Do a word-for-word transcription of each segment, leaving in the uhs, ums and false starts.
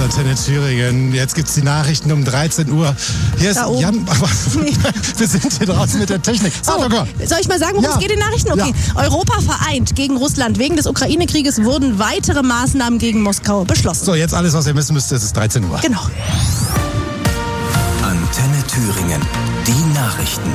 Antenne Thüringen. Jetzt gibt's die Nachrichten um dreizehn Uhr. Hier ist Jan, aber nee. Wir sind hier draußen mit der Technik. So, soll ich mal sagen, worum ja. es geht in den Nachrichten? Okay. Ja. Europa vereint gegen Russland. Wegen des Ukraine-Krieges wurden weitere Maßnahmen gegen Moskau beschlossen. So, jetzt alles, was ihr wissen müsst, es ist dreizehn Uhr. Genau. Antenne Thüringen. Die Nachrichten.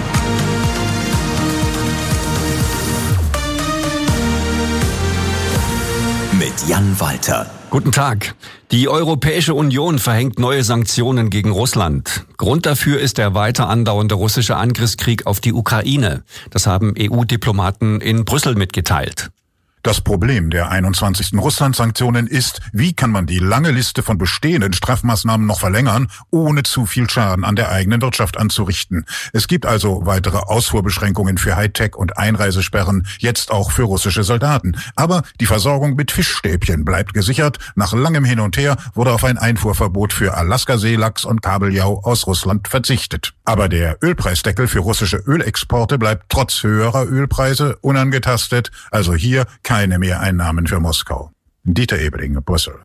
Mit Jan Walter. Guten Tag. Die Europäische Union verhängt neue Sanktionen gegen Russland. Grund dafür ist der weiter andauernde russische Angriffskrieg auf die Ukraine. Das haben E U-Diplomaten in Brüssel mitgeteilt. Das Problem der einundzwanzigsten Russland-Sanktionen ist, wie kann man die lange Liste von bestehenden Strafmaßnahmen noch verlängern, ohne zu viel Schaden an der eigenen Wirtschaft anzurichten. Es gibt also weitere Ausfuhrbeschränkungen für Hightech und Einreisesperren, jetzt auch für russische Soldaten. Aber die Versorgung mit Fischstäbchen bleibt gesichert. Nach langem Hin und Her wurde auf ein Einfuhrverbot für Alaska-Seelachs und Kabeljau aus Russland verzichtet. Aber der Ölpreisdeckel für russische Ölexporte bleibt trotz höherer Ölpreise unangetastet. Also hier keine Mehreinnahmen für Moskau. Dieter Ebeling, Brüssel.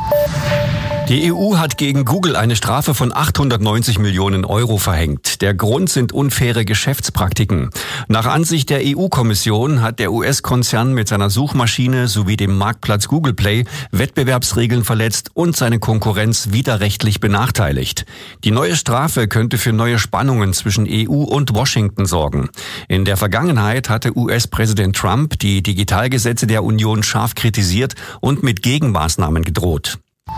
Die E U hat gegen Google eine Strafe von achthundertneunzig Millionen Euro verhängt. Der Grund sind unfaire Geschäftspraktiken. Nach Ansicht der E U-Kommission hat der U S-Konzern mit seiner Suchmaschine sowie dem Marktplatz Google Play Wettbewerbsregeln verletzt und seine Konkurrenz widerrechtlich benachteiligt. Die neue Strafe könnte für neue Spannungen zwischen E U und Washington sorgen. In der Vergangenheit hatte U S-Präsident Trump die Digitalgesetze der Union scharf kritisiert und mit Gegenmaßnahmen gedroht.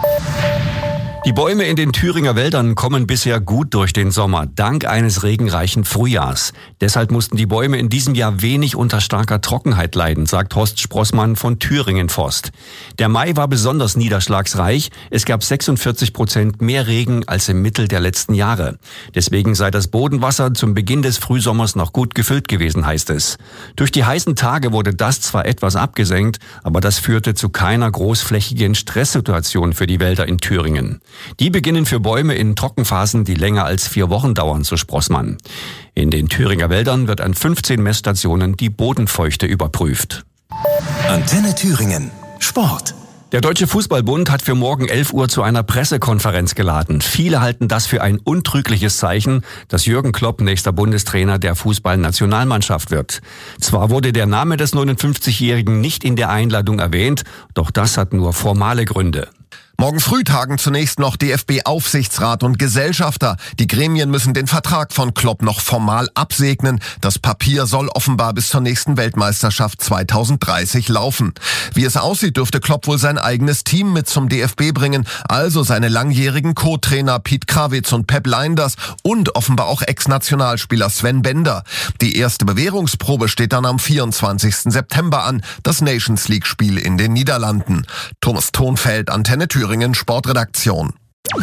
Die Bäume in den Thüringer Wäldern kommen bisher gut durch den Sommer, dank eines regenreichen Frühjahrs. Deshalb mussten die Bäume in diesem Jahr wenig unter starker Trockenheit leiden, sagt Horst Sprossmann von Thüringen Forst. Der Mai war besonders niederschlagsreich. Es gab sechsundvierzig Prozent mehr Regen als im Mittel der letzten Jahre. Deswegen sei das Bodenwasser zum Beginn des Frühsommers noch gut gefüllt gewesen, heißt es. Durch die heißen Tage wurde das zwar etwas abgesenkt, aber das führte zu keiner großflächigen Stresssituation für die Wälder in Thüringen. Die beginnen für Bäume in Trockenphasen, die länger als vier Wochen dauern, so Sprossmann. In den Thüringer Wäldern wird an fünfzehn Messstationen die Bodenfeuchte überprüft. Antenne Thüringen. Sport. Der Deutsche Fußballbund hat für morgen elf Uhr zu einer Pressekonferenz geladen. Viele halten das für ein untrügliches Zeichen, dass Jürgen Klopp nächster Bundestrainer der Fußballnationalmannschaft wird. Zwar wurde der Name des neunundfünfzigjährigen nicht in der Einladung erwähnt, doch das hat nur formale Gründe. Morgen früh tagen zunächst noch D F B-Aufsichtsrat und Gesellschafter. Die Gremien müssen den Vertrag von Klopp noch formal absegnen. Das Papier soll offenbar bis zur nächsten Weltmeisterschaft zweitausenddreißig laufen. Wie es aussieht, dürfte Klopp wohl sein eigenes Team mit zum D F B bringen, also seine langjährigen Co-Trainer Piet Krawitz und Pep Lijnders und offenbar auch Ex-Nationalspieler Sven Bender. Die erste Bewährungsprobe steht dann am vierundzwanzigsten September an, das Nations League-Spiel in den Niederlanden. Thomas Thonfeld, Antenne Thüringen, Sportredaktion.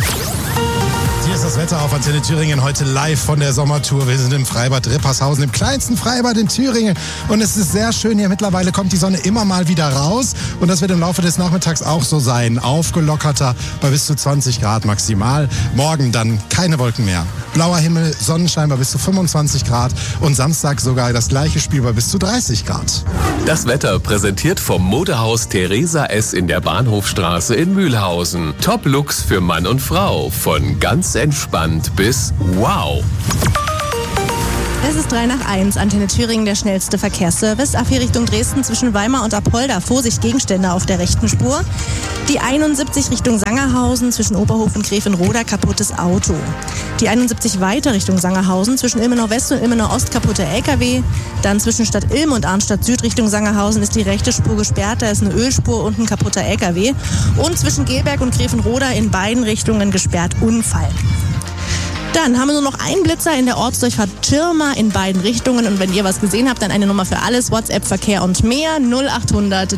Hier ist das Wetter auf Antenne Thüringen, heute live von der Sommertour. Wir sind im Freibad Rippershausen, im kleinsten Freibad in Thüringen. Und es ist sehr schön hier. Mittlerweile kommt die Sonne immer mal wieder raus. Und das wird im Laufe des Nachmittags auch so sein. Aufgelockerter bei bis zu zwanzig Grad maximal. Morgen dann keine Wolken mehr. Blauer Himmel, Sonnenschein bei bis zu fünfundzwanzig Grad. Und Samstag sogar das gleiche Spiel bei bis zu dreißig Grad. Das Wetter präsentiert vom Modehaus Theresa S. in der Bahnhofstraße in Mühlhausen. Top-Looks für Mann und Frau. Von ganz entspannt bis wow. Es ist drei nach eins. Antenne Thüringen, der schnellste Verkehrsservice. A vier Richtung Dresden zwischen Weimar und Apolda. Vorsicht, Gegenstände auf der rechten Spur. Die einundsiebzig Richtung Sangerhausen zwischen Oberhof und Grevenroda, kaputtes Auto. Die einundsiebzig weiter Richtung Sangerhausen zwischen Ilmenau West und Ilmenau Ost, kaputter L K W. Dann zwischen Stadt Ilm und Arnstadt Süd Richtung Sangerhausen ist die rechte Spur gesperrt. Da ist eine Ölspur und ein kaputter L K W. Und zwischen Gelberg und Grevenroda in beiden Richtungen gesperrt, Unfall. Dann haben wir nur noch einen Blitzer in der Ortsdurchfahrt Schirma in beiden Richtungen. Und wenn ihr was gesehen habt, dann eine Nummer für alles. WhatsApp, Verkehr und mehr. null achthundert